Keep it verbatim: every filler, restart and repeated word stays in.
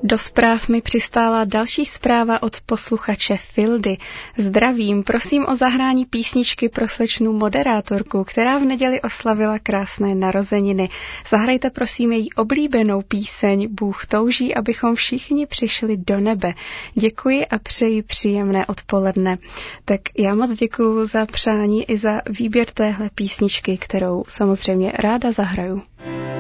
Do zpráv mi přistála další zpráva od posluchače Fildy. Zdravím, prosím o zahrání písničky pro slečnu moderátorku, která v neděli oslavila krásné narozeniny. Zahrajte prosím její oblíbenou píseň Bůh touží, abychom všichni přišli do nebe. Děkuji a přeji příjemné odpoledne. Tak já moc děkuju za přání i za výběr téhle písničky, kterou samozřejmě ráda zahraju.